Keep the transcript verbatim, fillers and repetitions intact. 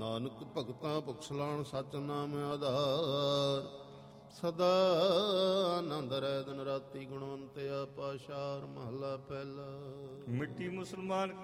ਨਾਨਕ ਭਗਤਾਂ ਬਖਸ਼ਲਾਣ ਸਚ ਨਾਮ ਆਧਾਰ। ਸਦਾ ਆਨੰਦ ਰਹਿ ਦਿਨ ਰਾਤੀ ਗੁਣਵੰਤਿਆ ਪਾਸ਼ਾਰ। ਮਹੱਲਾ ਪਹਿਲਾ। ਮਿੱਟੀ ਮੁਸਲਮਾਨ